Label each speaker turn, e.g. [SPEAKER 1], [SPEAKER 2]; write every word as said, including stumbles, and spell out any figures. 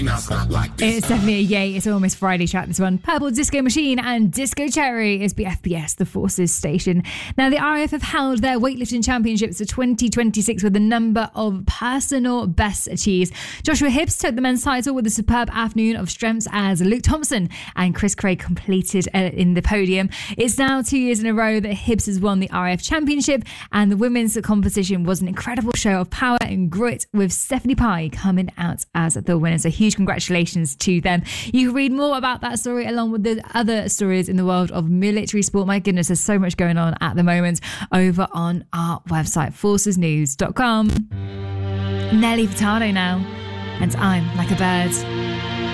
[SPEAKER 1] It's definitely a yay. It's almost Friday track, this one. Purple Disco Machine and Disco Cherry is B F B S, the Forces station. Now, the R A F have held their weightlifting championships for twenty twenty-six with a number of personal bests achieved. Joshua Hibbs took the men's title with a superb afternoon of strengths as Luke Thompson and Chris Craig completed uh, in the podium. It's now two years in a row that Hibbs has won the R A F championship, and the women's competition was an incredible show of power and grit, with Stephanie Pye coming out as the winner. So huge congratulations to them. You can read more about that story along with the other stories in the world of military sport. My goodness, there's so much going on at the moment over on our website, forces news dot com. Nelly Furtado now, and I'm Like a Bird.